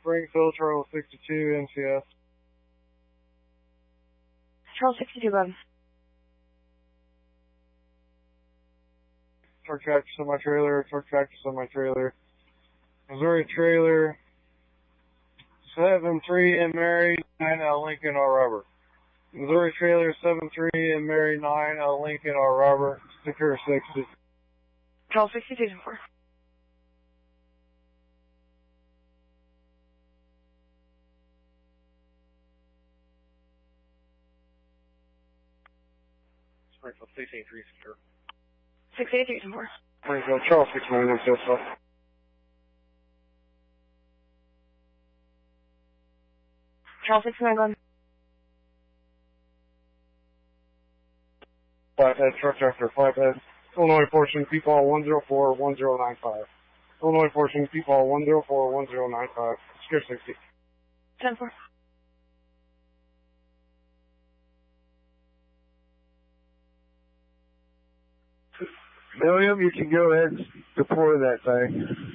Springfield, Charles 62, NCS. Charles 62, bud. Truck tractor, semi-trailer, truck tractor, semi-trailer. Missouri trailer, 7-3 in Mary, 9 Lincoln, R. Rubber. Missouri trailer, 7-3 in Mary, 9 Lincoln, R. Rubber. Secure 60. Charles 62, 4. Springfield 683 secure. 683, 4. Springfield, Charles 69, NCS. Charles 69, bud. Flathead, truck tractor, flathead. Illinois portion, Peepaw 104-1095. Illinois portion, Peepaw 104-1095. Secure 60. 10-4. William, you can go ahead and deploy that thing.